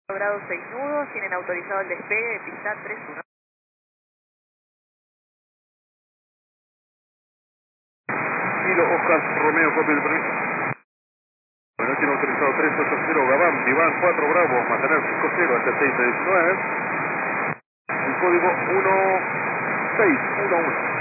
Grado 6 nudos, tienen autorizado el despegue de pista 31. Kilo Oscar Romeo, copia del permiso. Bueno, tiene autorizado 380 Gabán, Diván 4 Bravo, mantener 50 hasta 619. El código 1611.